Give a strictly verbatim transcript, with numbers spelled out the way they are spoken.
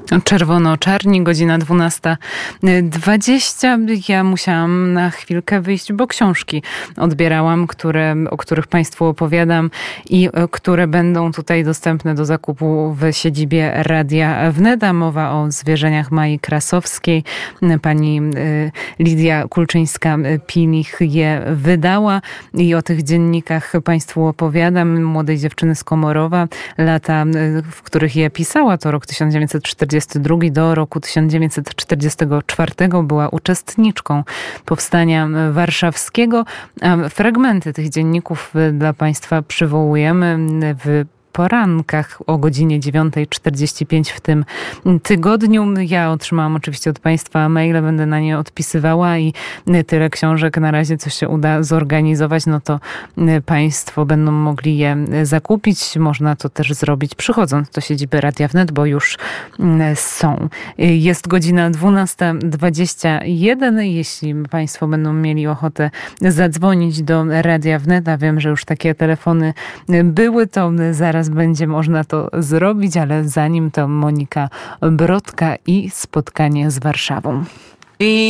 Czerwono-czarni, godzina dwunasta dwadzieścia. Ja musiałam na chwilkę wyjść, bo książki odbierałam, które, o których Państwu opowiadam i które będą tutaj dostępne do zakupu w siedzibie Radia Wnet. Mowa o zwierzeniach Mai Krasowskiej. Pani Lidia Kulczyńska-Pilich je wydała i o tych dziennikach Państwu opowiadam. Młodej dziewczyny z Komorowa. Lata, w których je pisała, to rok tysiąc dziewięćset czterdziesty drugi do roku tysiąc dziewięćset czterdziestego czwartego. Była uczestniczką Powstania Warszawskiego. A fragmenty tych dzienników dla Państwa przywołujemy w porankach o godzinie dziewiąta czterdzieści pięć w tym tygodniu. Ja otrzymałam oczywiście od Państwa maile, będę na nie odpisywała i tyle książek na razie, co się uda zorganizować, no to Państwo będą mogli je zakupić. Można to też zrobić przychodząc do siedziby Radia Wnet, bo już są. Jest godzina dwunasta dwadzieścia jeden. Jeśli Państwo będą mieli ochotę zadzwonić do Radia Wnet, a wiem, że już takie telefony były, to zaraz będzie można to zrobić, ale zanim to Monika Brodka i spotkanie z Warszawą.